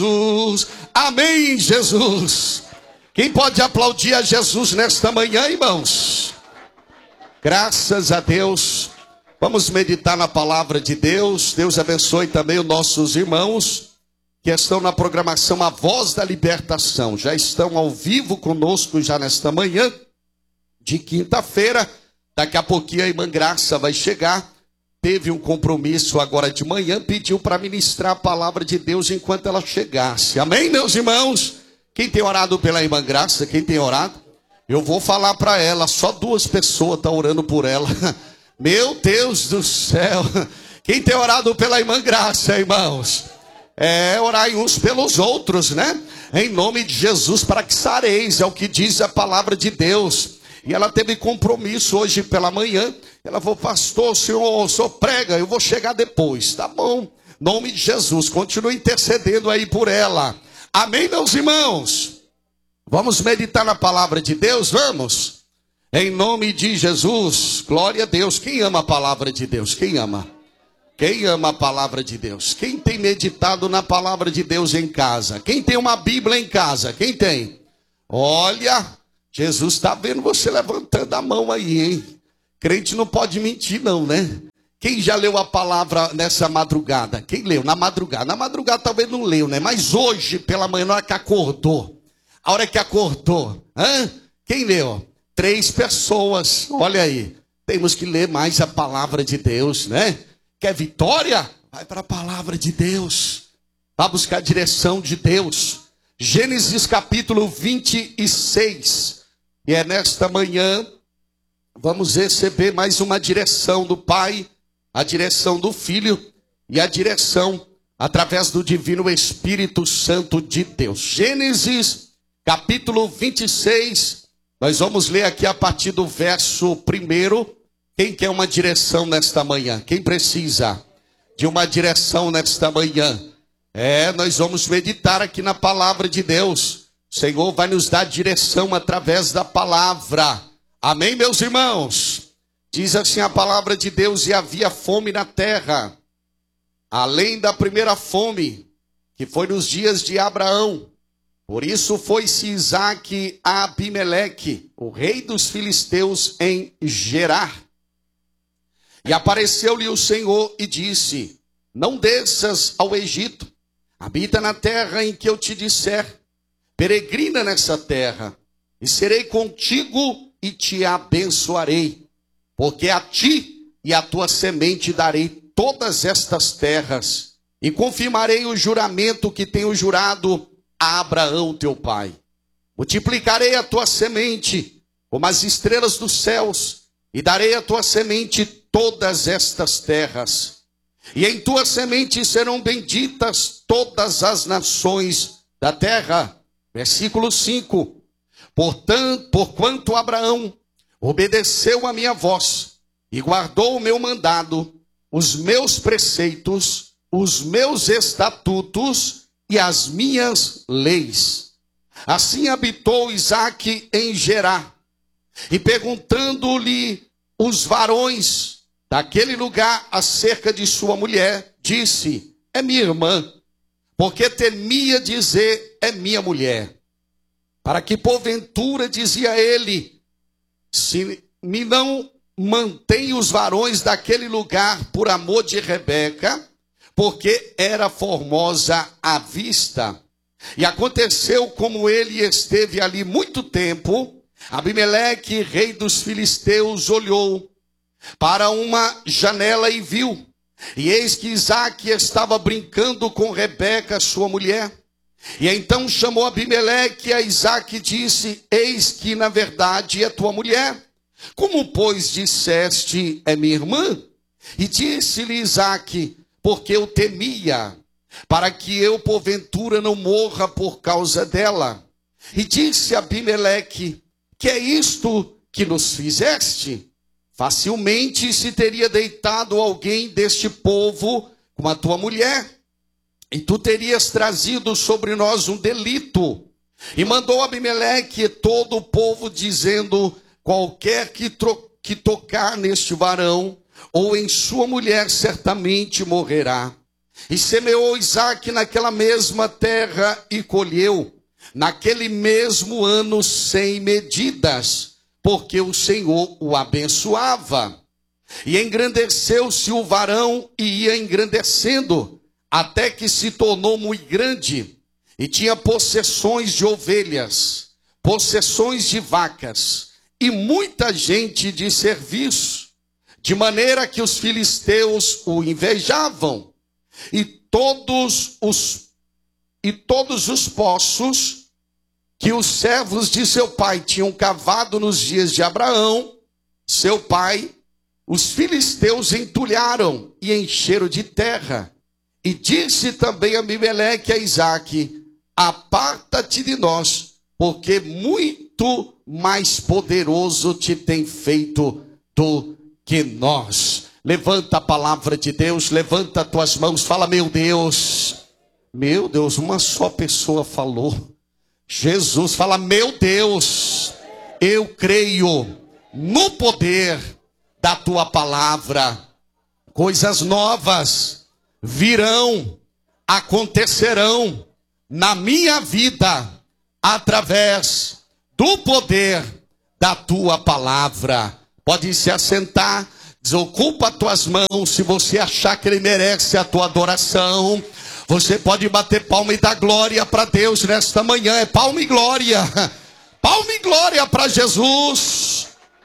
Jesus. Amém, Jesus. Quem pode aplaudir a Jesus nesta manhã, irmãos? Graças a Deus. Vamos meditar na palavra de Deus. Deus abençoe também os nossos irmãos que estão na programação A Voz da Libertação. Já estão ao vivo conosco já nesta manhã de quinta-feira. Daqui a pouquinho a irmã Graça vai chegar. Teve um compromisso agora de manhã, pediu para ministrar a palavra de Deus enquanto ela chegasse. Amém, meus irmãos? Quem tem orado pela irmã Graça? Quem tem orado? Eu vou falar para ela, só 2 pessoas estão orando por ela. Meu Deus do céu. Quem tem orado pela irmã Graça, irmãos? Orai uns pelos outros, né? Em nome de Jesus, para que sareis, é o que diz a palavra de Deus. E ela teve compromisso hoje pela manhã. Ela falou, pastor, o senhor prega, eu vou chegar depois. Tá bom, em nome de Jesus, continue intercedendo aí por ela. Amém, meus irmãos? Vamos meditar na palavra de Deus, vamos? Em nome de Jesus, glória a Deus. Quem ama a palavra de Deus? Quem ama? Quem ama a palavra de Deus? Quem tem meditado na palavra de Deus em casa? Quem tem uma Bíblia em casa? Quem tem? Olha, Jesus está vendo você levantando a mão aí, hein? Crente não pode mentir não, né? Quem já leu a palavra nessa madrugada? Quem leu? Na madrugada. Na madrugada talvez não leu, né? Mas hoje, pela manhã, na hora que acordou. A hora que acordou. Quem leu? 3 pessoas. Olha aí. Temos que ler mais a palavra de Deus, né? Quer vitória? Vai para a palavra de Deus. Vai buscar a direção de Deus. Gênesis capítulo 26. E é nesta manhã... vamos receber mais uma direção do Pai, a direção do Filho e a direção através do Divino Espírito Santo de Deus. Gênesis, capítulo 26, nós vamos ler aqui a partir do verso 1. Quem quer uma direção nesta manhã? Quem precisa de uma direção nesta manhã? Nós vamos meditar aqui na palavra de Deus. O Senhor vai nos dar direção através da palavra. Amém, meus irmãos? Diz assim a palavra de Deus, e havia fome na terra, além da primeira fome, que foi nos dias de Abraão. Por isso foi-se Isaque a Abimeleque, o rei dos filisteus, em Gerar. E apareceu-lhe o Senhor e disse, não desças ao Egito, habita na terra em que eu te disser, peregrina nessa terra, e serei contigo e te abençoarei, porque a ti e à tua semente darei todas estas terras, e confirmarei o juramento que tenho jurado a Abraão teu pai. Multiplicarei a tua semente como as estrelas dos céus, e darei à tua semente todas estas terras. E em tua semente serão benditas todas as nações da terra. Versículo 5. Porquanto Abraão obedeceu a minha voz e guardou o meu mandado, os meus preceitos, os meus estatutos e as minhas leis. Assim habitou Isaque em Gerar. E perguntando-lhe os varões daquele lugar acerca de sua mulher, disse, é minha irmã, porque temia dizer, é minha mulher. Para que porventura, dizia ele, se me não mantém os varões daquele lugar por amor de Rebeca, porque era formosa à vista. E aconteceu como ele esteve ali muito tempo, Abimeleque, rei dos filisteus, olhou para uma janela e viu. E eis que Isaque estava brincando com Rebeca, sua mulher. E então chamou Abimeleque a Isaque e disse, eis que na verdade é tua mulher. Como, pois, disseste, é minha irmã? E disse-lhe Isaque, porque eu temia, para que eu porventura não morra por causa dela. E disse Abimeleque, que é isto que nos fizeste? Facilmente se teria deitado alguém deste povo com a tua mulher, e tu terias trazido sobre nós um delito. E mandou Abimeleque todo o povo, dizendo, qualquer que tocar neste varão, ou em sua mulher, certamente morrerá. E semeou Isaque naquela mesma terra e colheu, naquele mesmo ano, 100 medidas, porque o Senhor o abençoava. E engrandeceu-se o varão e ia engrandecendo, até que se tornou muito grande, e tinha possessões de ovelhas, possessões de vacas, e muita gente de serviço, de maneira que os filisteus o invejavam. E todos os poços que os servos de seu pai tinham cavado nos dias de Abraão, seu pai, os filisteus entulharam e encheram de terra. E disse também Abimeleque a Isaque: aparta-te de nós, porque muito mais poderoso te tem feito do que nós. Levanta a palavra de Deus, levanta as tuas mãos, fala: meu Deus, uma só pessoa falou. Jesus fala: meu Deus, eu creio no poder da tua palavra. Coisas novas virão, acontecerão na minha vida, através do poder da tua palavra. Pode se assentar. Desocupa as tuas mãos. Se você achar que ele merece a tua adoração, você pode bater palma e dar glória para Deus nesta manhã. É palma e glória. Palma e glória para Jesus.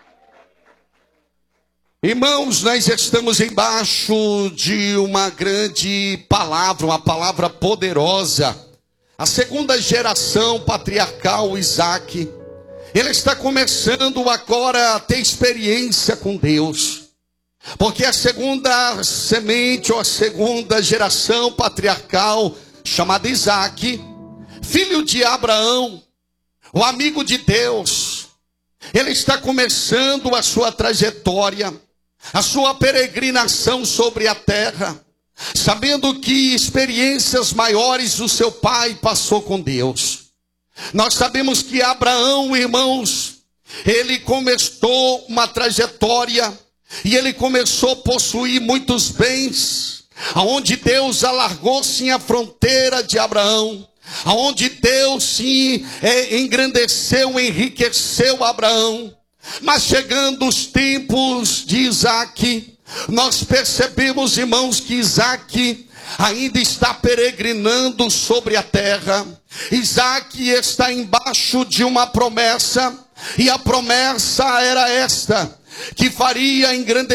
Irmãos, nós estamos embaixo de uma grande palavra, uma palavra poderosa. A segunda geração patriarcal, Isaque, ele está começando agora a ter experiência com Deus. Porque a segunda semente, ou a segunda geração patriarcal, chamada Isaque, filho de Abraão, o amigo de Deus, ele está começando a sua trajetória, a sua peregrinação sobre a terra, sabendo que experiências maiores o seu pai passou com Deus. Nós sabemos que Abraão, irmãos, ele começou uma trajetória, e ele começou a possuir muitos bens, aonde Deus alargou sim a fronteira de Abraão, aonde Deus sim engrandeceu, enriqueceu Abraão. Mas chegando os tempos de Isaque, nós percebemos, irmãos, que Isaque ainda está peregrinando sobre a terra. Isaque está embaixo de uma promessa, e a promessa era esta: que faria engrandecer